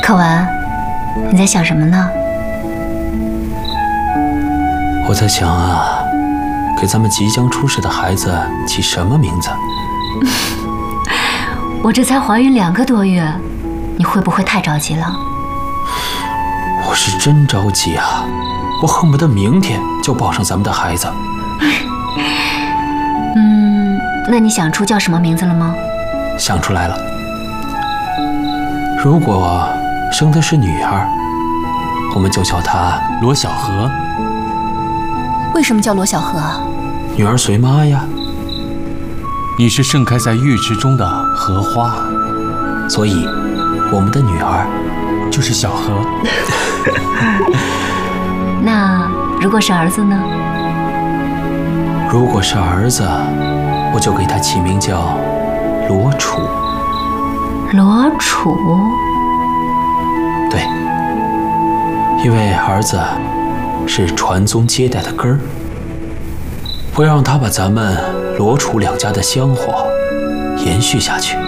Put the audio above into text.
可文，你在想什么呢？ 我在想啊，给咱们即将出世的孩子起什么名字？ 我这才怀孕2个多月，你会不会太着急了？ 我是真着急啊！我恨不得明天就抱上咱们的孩子。 那你想出叫什么名字了吗？ 想出来了。如果生的是女儿，我们就叫她罗小荷。 为什么叫罗小荷啊？ 女儿随妈呀。 你是盛开在浴池中的荷花， 所以我们的女儿就是小荷。 那如果是儿子呢？ 如果是儿子，我就给他起名叫罗楚。 罗楚？ 对，因为儿子是传宗接代的根儿，我要让他把咱们罗楚2家的香火延续下去。